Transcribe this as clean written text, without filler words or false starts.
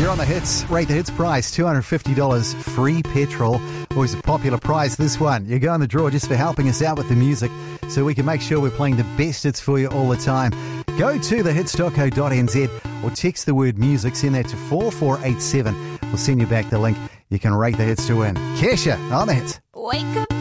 You're on the hits. Rate the hits prize, $250 free petrol. Always a popular prize, this one. You go in the draw just for helping us out with the music so we can make sure we're playing the best hits for you all the time. Go to thehits.co.nz or text the word music. Send that to 4487. We'll send you back the link. You can rate the hits to win. Kesha on the hits. Wake up